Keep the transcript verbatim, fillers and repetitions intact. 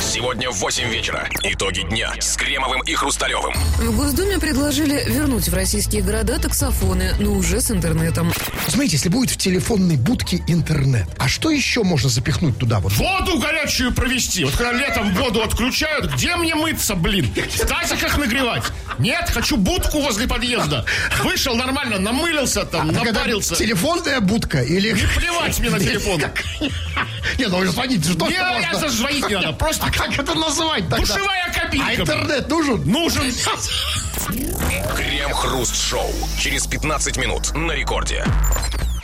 Сегодня в восемь вечера. Итоги дня с Кремовым и Хрусталевым. В Госдуме предложили вернуть в российские города таксофоны, но уже с интернетом. Смотрите, если будет в телефонной будке интернет, а что еще можно запихнуть туда? Вот? Воду горячую провести. Вот когда летом воду отключают, где мне мыться, блин? В тазиках нагревать? Нет, хочу будку возле подъезда. Вышел нормально, намылился там, а напарился. Телефонная будка или... Не плевать мне на телефон. Не, ну звонить же тоже можно. Не, звонить не надо, просто... А как это называть тогда? Душевая кабинка. А интернет нужен? Нужен. Крем-хруст-шоу. Через пятнадцать минут на рекорде.